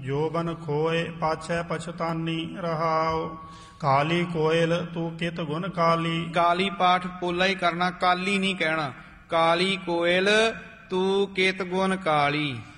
ਜੋਬਨ ਖੋਏ ਪਾਛੈ ਪਛਤਾਨੀ ਰਹਾਉ। ਕਾਲੀ ਕੋਇਲ ਤੂੰ ਕਿਤ ਗੁਣ ਕਾਲੀ। ਕਾਲੀ ਪਾਠ ਪੋਲਾ ਹੀ ਕਰਨਾ, ਕਾਲੀ ਨਹੀਂ ਕਹਿਣਾ। ਕਾਲੀ ਕੋਇਲ ਤੂੰ ਕਿਤ ਗੁਣ ਕਾਲੀ।